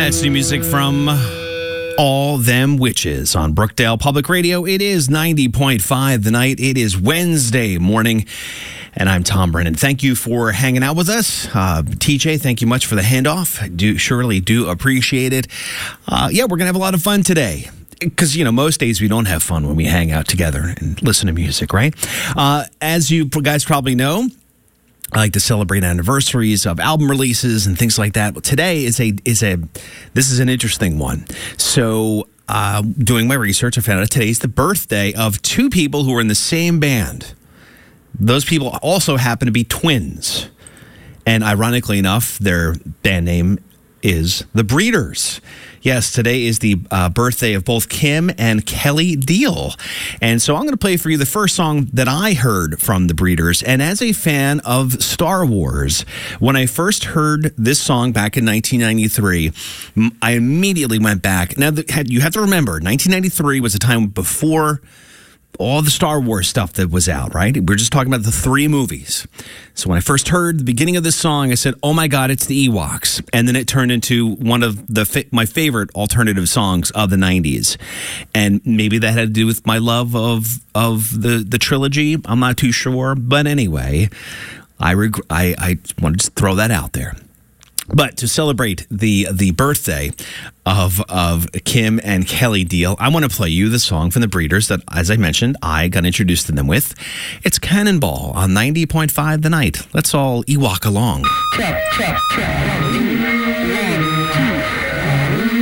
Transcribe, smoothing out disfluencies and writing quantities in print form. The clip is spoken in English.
That's new music from All Them Witches on Brookdale Public Radio. It is 90.5 The Night. It is Wednesday morning, and I'm Tom Brennan. Thank you for hanging out with us. TJ, thank you much for the handoff. Surely do appreciate it. We're going to have a lot of fun today. Because, most days we don't have fun when we hang out together and listen to music, right? As you guys probably know, I like to celebrate anniversaries of album releases and things like that. Well, today this is an interesting one. So, doing my research, I found out today's the birthday of two people who are in the same band. Those people also happen to be twins. And ironically enough, their band name is The Breeders. Yes, today is the birthday of both Kim and Kelly Deal. And so I'm going to play for you the first song that I heard from The Breeders. And as a fan of Star Wars, when I first heard this song back in 1993, I immediately went back. Now, you have to remember, 1993 was a time before all the Star Wars stuff that was out, right? We're just talking about the three movies. So when I first heard the beginning of this song, I said, oh my God, it's the Ewoks. And then it turned into one of my favorite alternative songs of the 90s. And maybe that had to do with my love of the trilogy. I'm not too sure. But anyway, I wanted to throw that out there. But to celebrate the birthday of Kim and Kelly Deal, I want to play you the song from The Breeders that, as I mentioned, I got introduced to them with. It's Cannonball on 90.5 The Night. Let's all Ewok along. Check.